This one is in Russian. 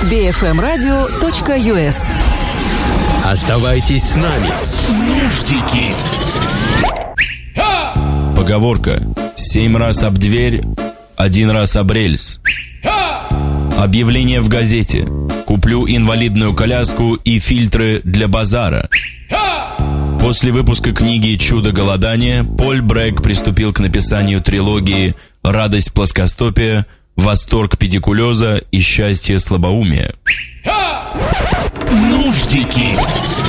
bfmradio.us. Оставайтесь с нами. Нуждики. Поговорка: 7 раз об дверь, 1 раз об рельс. Объявление в газете: куплю инвалидную коляску и фильтры для базара. После выпуска книги «Чудо голодания» Поль Брэк приступил к написанию трилогии «Радость плоскостопия», «Восторг педикулеза» и «Счастье слабоумия». Нуждики.